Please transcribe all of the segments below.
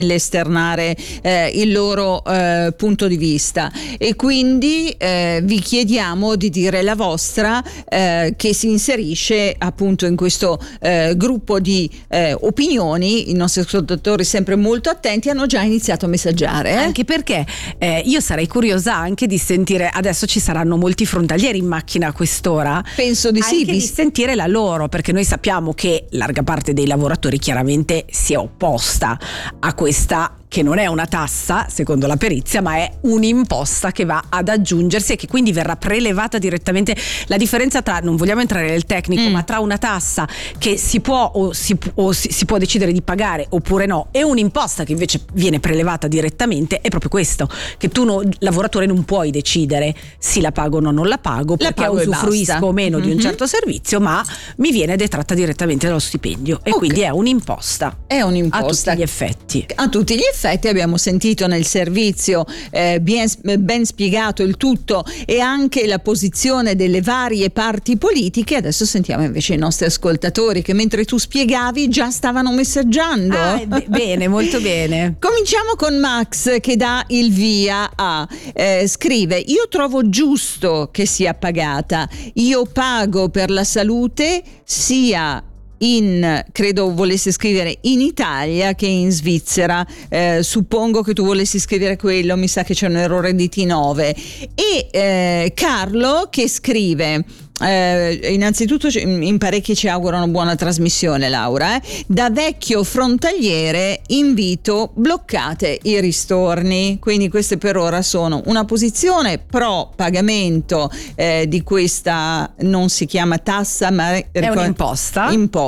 l'esternare il loro punto di vista, e quindi vi chiediamo di dire la vostra, che si inserisce appunto in questo gruppo di opinioni. I nostri ascoltatori, sempre molto attenti, hanno già iniziato a messaggiare, anche perché io sarei curiosa anche di sentire, adesso ci saranno molti frontalieri in macchina a quest'ora, penso di sì, anche di sentire la loro, perché noi sappiamo che larga parte dei lavoratori chiaramente si è opposta a questa, che non è una tassa secondo la perizia, ma è un'imposta che va ad aggiungersi e che quindi verrà prelevata direttamente. La differenza tra, non vogliamo entrare nel tecnico, ma tra una tassa che si può si può decidere di pagare oppure no, e un'imposta che invece viene prelevata direttamente, è proprio questo, che tu lavoratore non puoi decidere sì la pago o non la pago, perché usufruisco o meno di un certo servizio, ma mi viene detratta direttamente dallo stipendio, e quindi è un'imposta. È un'imposta a tutti gli effetti. A tutti gli effetti. Abbiamo sentito nel servizio ben spiegato il tutto e anche la posizione delle varie parti politiche. Adesso sentiamo invece i nostri ascoltatori, che mentre tu spiegavi già stavano messaggiando. Bene, molto bene. Cominciamo con Max, che dà il via a scrive: io trovo giusto che sia pagata, io pago per la salute sia credo volesse scrivere in Italia che in Svizzera, suppongo che tu volessi scrivere quello, mi sa che c'è un errore di T9. E Carlo che scrive: innanzitutto in parecchi ci augurano buona trasmissione, Laura. Da vecchio frontaliere invito, bloccate i ristorni. Quindi queste per ora sono una posizione pro pagamento di questa, non si chiama tassa ma è un'imposta,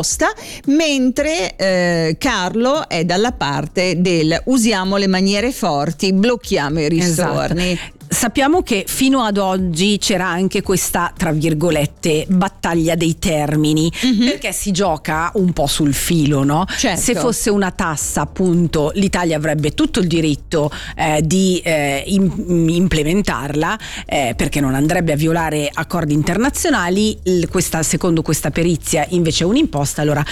mentre Carlo è dalla parte del usiamo le maniere forti, blocchiamo i ristorni. Esatto. Sappiamo che fino ad oggi c'era anche questa, tra virgolette, battaglia dei termini, perché si gioca un po' sul filo, no? Certo. Se fosse una tassa, appunto, l'Italia avrebbe tutto il diritto di implementarla, perché non andrebbe a violare accordi internazionali. Secondo questa perizia invece è un'imposta, allora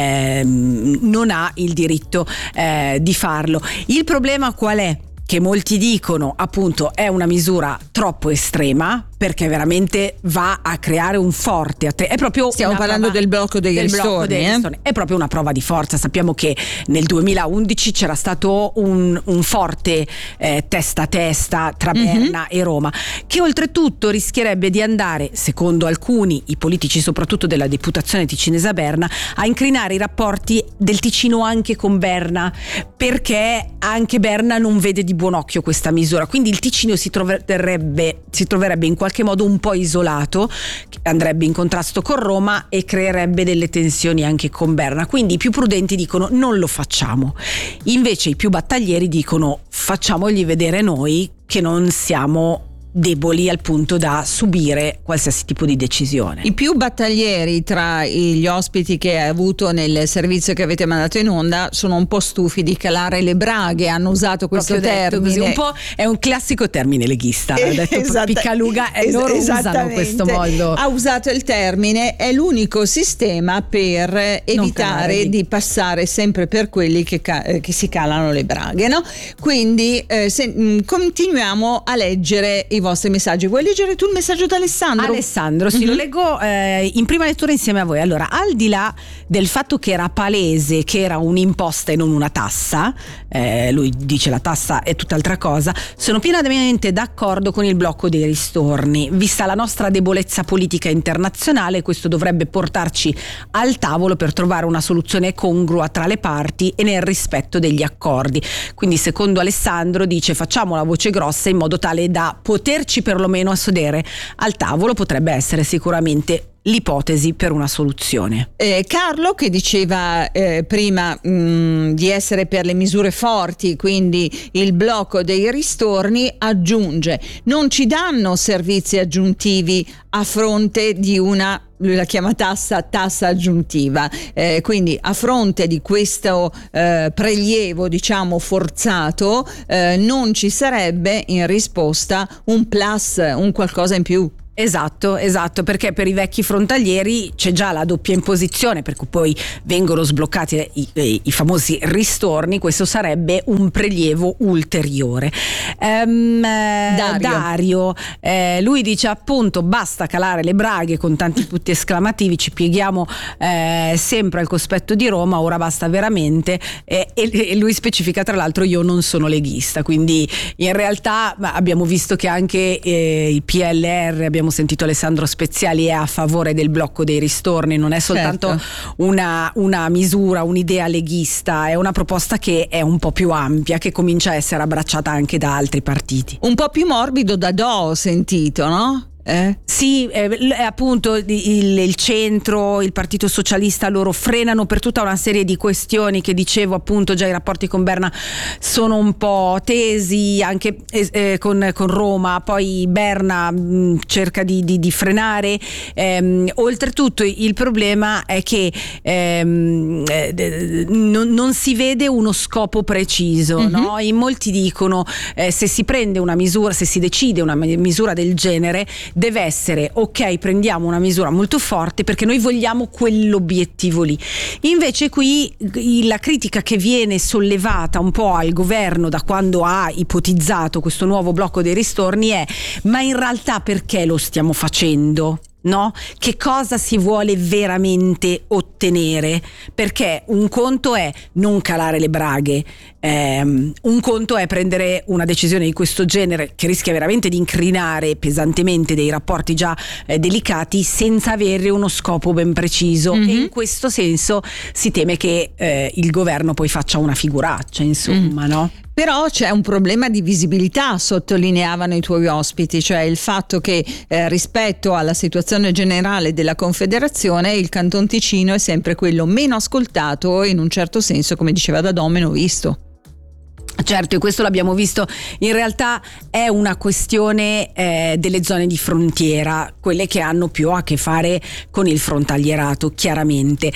non ha il diritto di farlo. Il problema qual è? Che molti dicono appunto è una misura troppo estrema, perché veramente va a creare un forte è proprio stiamo parlando del blocco dei ristorni. È proprio una prova di forza. Sappiamo che nel 2011 c'era stato un forte testa a testa tra Berna e Roma, che oltretutto rischierebbe di andare, secondo alcuni, i politici soprattutto della deputazione ticinese a Berna, a incrinare i rapporti del Ticino anche con Berna, perché anche Berna non vede di buon occhio questa misura, quindi il Ticino si troverebbe in qualche modo un po' isolato, andrebbe in contrasto con Roma e creerebbe delle tensioni anche con Berna. Quindi i più prudenti dicono non lo facciamo, invece i più battaglieri dicono facciamogli vedere noi che non siamo deboli al punto da subire qualsiasi tipo di decisione. I più battaglieri tra gli ospiti che hai avuto nel servizio che avete mandato in onda sono un po' stufi di calare le braghe, hanno usato questo termine così, un po' è un classico termine leghista, ha detto Piccaluga, e loro usano questo modo. Ha usato il termine, è l'unico sistema per evitare di passare sempre per quelli che si calano le braghe, no? Quindi continuiamo a leggere i vostri messaggi. Vuoi leggere tu il messaggio di Alessandro? Alessandro, sì, lo leggo in prima lettura insieme a voi. Allora, al di là del fatto che era palese che era un'imposta e non una tassa, lui dice la tassa è tutt'altra cosa, sono pienamente d'accordo con il blocco dei ristorni. Vista la nostra debolezza politica internazionale, questo dovrebbe portarci al tavolo per trovare una soluzione congrua tra le parti e nel rispetto degli accordi. Quindi secondo Alessandro dice facciamo la voce grossa in modo tale da poterci perlomeno sedere al tavolo, potrebbe essere sicuramente l'ipotesi per una soluzione. Carlo, che diceva prima di essere per le misure forti, quindi il blocco dei ristorni, aggiunge: non ci danno servizi aggiuntivi a fronte di una, lui la chiama tassa aggiuntiva, quindi a fronte di questo prelievo diciamo forzato non ci sarebbe in risposta un plus, un qualcosa in più. Esatto, perché per i vecchi frontalieri c'è già la doppia imposizione, per cui poi vengono sbloccati i famosi ristorni. Questo sarebbe un prelievo ulteriore. Dario, lui dice appunto basta calare le braghe, con tanti punti esclamativi, ci pieghiamo sempre al cospetto di Roma, ora basta veramente, e lui specifica tra l'altro io non sono leghista, quindi in realtà abbiamo visto che anche il PLR, abbiamo sentito Alessandro Speziali, è a favore del blocco dei ristorni, non è soltanto una misura, un'idea leghista, è una proposta che è un po' più ampia, che comincia a essere abbracciata anche da altri partiti. Un po' più morbido da ho sentito, no? Sì, appunto il centro, il Partito Socialista, loro frenano per tutta una serie di questioni che dicevo, appunto già i rapporti con Berna sono un po' tesi, anche con Roma, poi Berna cerca di frenare, oltretutto il problema è che non si vede uno scopo preciso, no? In molti dicono se si prende una misura, se si decide una misura del genere, deve essere ok, prendiamo una misura molto forte perché noi vogliamo quell'obiettivo lì. Invece qui la critica che viene sollevata un po' al governo da quando ha ipotizzato questo nuovo blocco dei ristorni è: ma in realtà perché lo stiamo facendo? No? Che cosa si vuole veramente ottenere? Perché un conto è non calare le braghe, un conto è prendere una decisione di questo genere che rischia veramente di incrinare pesantemente dei rapporti già delicati senza avere uno scopo ben preciso, e in questo senso si teme che il governo poi faccia una figuraccia, insomma, no? Però c'è un problema di visibilità, sottolineavano i tuoi ospiti, cioè il fatto che rispetto alla situazione generale della Confederazione il Canton Ticino è sempre quello meno ascoltato, in un certo senso, come diceva Dadò, meno visto. Certo, e questo l'abbiamo visto, in realtà è una questione delle zone di frontiera, quelle che hanno più a che fare con il frontalierato, chiaramente.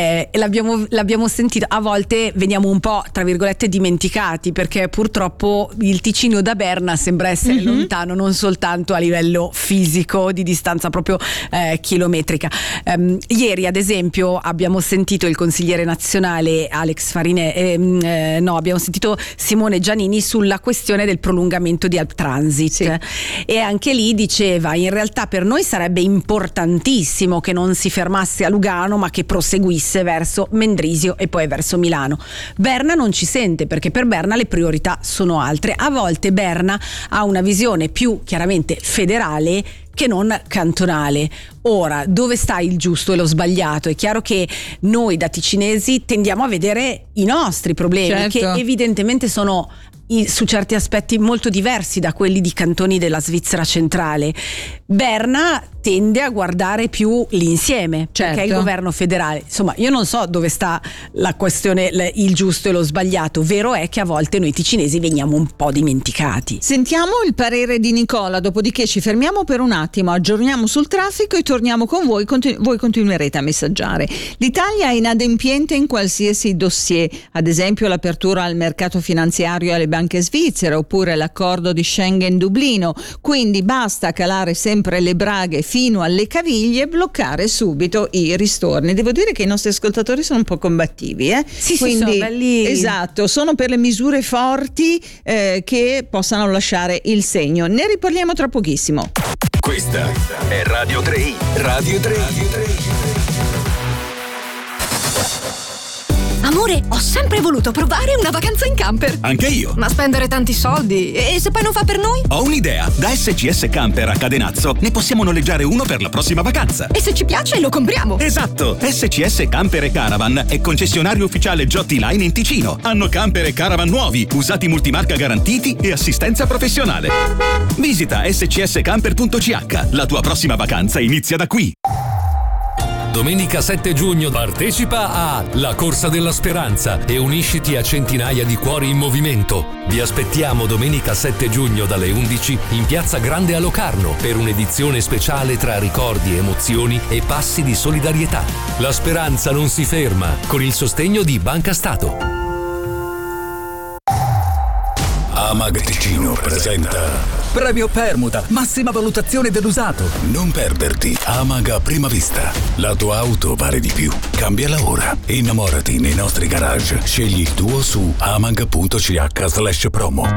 L'abbiamo sentito, a volte veniamo un po', tra virgolette, dimenticati, perché purtroppo il Ticino da Berna sembra essere lontano, non soltanto a livello fisico, di distanza proprio chilometrica. Ieri, ad esempio, abbiamo sentito il consigliere nazionale Alex Farine, abbiamo sentito Simone Giannini sulla questione del prolungamento di Alp Transit, sì. E anche lì diceva: in realtà per noi sarebbe importantissimo che non si fermasse a Lugano ma che proseguisse verso Mendrisio e poi verso Milano. Berna non ci sente, perché per Berna le priorità sono altre. A volte Berna ha una visione più chiaramente federale che non cantonale. Ora, dove sta il giusto e lo sbagliato? È chiaro che noi da ticinesi tendiamo a vedere i nostri problemi, certo, che evidentemente sono su certi aspetti molto diversi da quelli di cantoni della Svizzera centrale. Berna tende a guardare più l'insieme, certo, perché è il governo federale. Insomma, io non so dove sta la questione, il giusto e lo sbagliato. Vero è che a volte noi ticinesi veniamo un po' dimenticati. Sentiamo il parere di Nicola, dopodiché ci fermiamo per un attimo, aggiorniamo sul traffico e torniamo con voi. Voi continuerete a messaggiare. L'Italia è inadempiente in qualsiasi dossier, ad esempio l'apertura al mercato finanziario e alle banche svizzere, oppure l'accordo di Schengen-Dublino. Quindi basta calare sempre le braghe fino alle caviglie e bloccare subito i ristorni. Devo dire che i nostri ascoltatori sono un po' combattivi, Sì, quindi sono belli. Esatto, sono per le misure forti che possano lasciare il segno. Ne riparliamo tra pochissimo. Questa è Radio 3i. Radio 3i. Amore, ho sempre voluto provare una vacanza in camper. Anche io. Ma spendere tanti soldi? E se poi non fa per noi? Ho un'idea. Da SCS Camper a Cadenazzo ne possiamo noleggiare uno per la prossima vacanza. E se ci piace lo compriamo? Esatto. SCS Camper e Caravan è concessionario ufficiale Giotti Line in Ticino. Hanno camper e caravan nuovi, usati multimarca garantiti e assistenza professionale. Visita scscamper.ch. La tua prossima vacanza inizia da qui. Domenica 7 giugno partecipa a La Corsa della Speranza e unisciti a centinaia di cuori in movimento. Vi aspettiamo domenica 7 giugno dalle 11 in Piazza Grande a Locarno per un'edizione speciale tra ricordi, emozioni e passi di solidarietà. La speranza non si ferma, con il sostegno di Banca Stato. Amag Ticino presenta Premio Permuta, massima valutazione dell'usato. Non perderti Amag a prima vista. La tua auto vale di più. Cambiala ora. Innamorati nei nostri garage. Scegli il tuo su amag.ch/promo.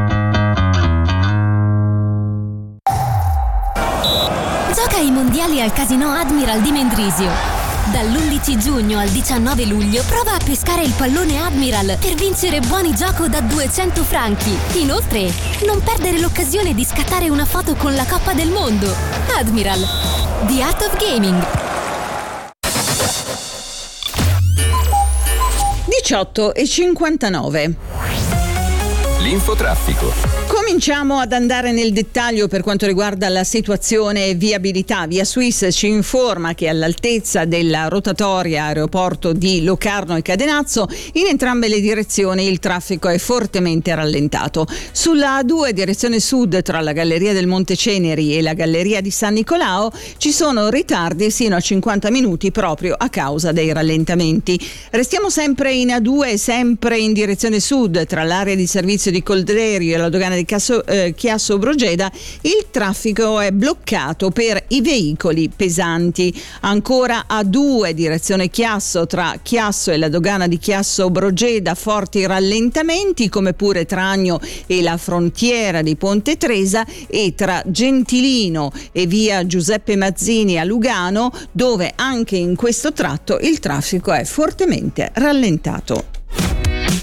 Gioca ai mondiali al Casino Admiral di Mendrisio. Dall'11 giugno al 19 luglio prova a pescare il pallone Admiral per vincere buoni gioco da 200 franchi. Inoltre, non perdere l'occasione di scattare una foto con la Coppa del Mondo. Admiral, The Art of Gaming. 18:59. L'infotraffico. Cominciamo ad andare nel dettaglio per quanto riguarda la situazione viabilità. Via Swiss ci informa che all'altezza della rotatoria aeroporto di Locarno e Cadenazzo in entrambe le direzioni il traffico è fortemente rallentato. Sulla A2 direzione sud tra la Galleria del Monte Ceneri e la Galleria di San Nicolao ci sono ritardi sino a 50 minuti proprio a causa dei rallentamenti. Restiamo sempre in A2, sempre in direzione sud tra l'area di servizio di Colderio e la dogana di Chiasso Brogeda. Il traffico è bloccato per i veicoli pesanti. Ancora A2 direzione Chiasso, tra Chiasso e la dogana di Chiasso Brogeda forti rallentamenti, come pure tra Agno e la frontiera di Ponte Tresa, e tra Gentilino e via Giuseppe Mazzini a Lugano, dove anche in questo tratto il traffico è fortemente rallentato.